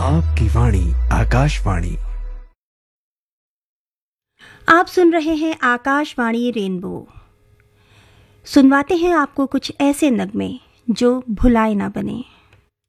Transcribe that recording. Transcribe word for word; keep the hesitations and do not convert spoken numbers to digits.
आपकी वाणी आकाशवाणी। आप सुन रहे हैं आकाशवाणी रेनबो। सुनवाते हैं आपको कुछ ऐसे नगमे जो भुलाए ना बने।